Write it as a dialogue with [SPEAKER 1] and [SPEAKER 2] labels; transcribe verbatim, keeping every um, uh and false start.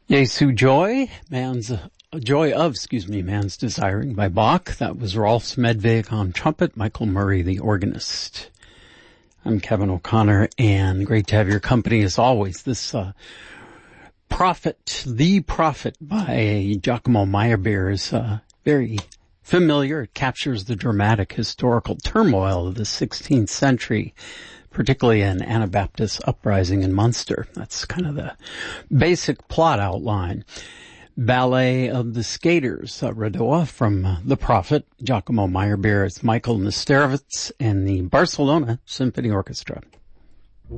[SPEAKER 1] Jesu Joy, man's uh, joy of, excuse me, man's desiring by Bach. That was Rolf Smedvig on trumpet, Michael Murray, the organist. I'm Kevin O'Connor, and great to have your company as always. This uh, Prophet, The Prophet by Giacomo Meyerbeer is uh, very familiar. It captures the dramatic historical turmoil of the sixteenth century, particularly an Anabaptist uprising in Munster. That's kind of the basic plot outline. Ballet of the Skaters, uh, Radoa from uh, The Prophet, Giacomo Meyerbeer. It's Michael Nesterowitz and the Barcelona Symphony Orchestra.